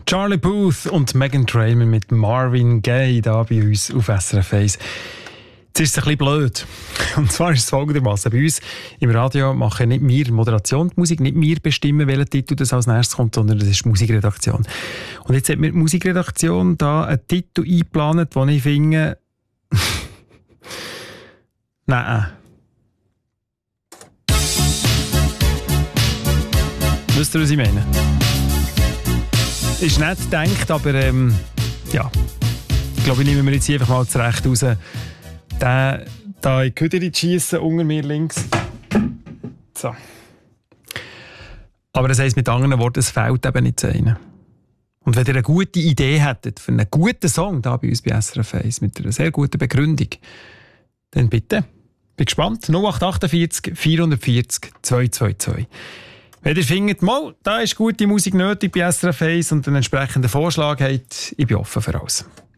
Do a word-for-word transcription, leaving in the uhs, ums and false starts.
Charlie Puth und Meghan Trainor mit Marvin Gaye da bei uns auf S R F eins. Jetzt ist es ein bisschen blöd. Und zwar ist es folgendermaßen. Bei uns im Radio machen nicht wir Moderation die Musik, nicht wir bestimmen, welcher Titel das als nächstes kommt, sondern das ist die Musikredaktion. Und jetzt hat mir die Musikredaktion da einen Titel eingeplant, den ich finde... Nein. Wisst ihr, was ich meine? Ist nett gedacht, aber ähm, ja. Ich glaube, ich nehme mir jetzt hier einfach mal zurecht raus. Den da in die Küderi schiessen, unter mir links. So. Aber das heisst mit anderen Worten, es fehlt eben nicht zu einem. Und wenn ihr eine gute Idee hättet für einen guten Song da bei uns bei S R F eins mit einer sehr guten Begründung, dann bitte. Bin gespannt. null acht achtundvierzig vierhundertvierzig zweihundertzweiundzwanzig. Wenn ihr findet, mal, da ist gute Musik nötig bei S R F eins und einen entsprechenden Vorschlag habt, ich bin offen für alles.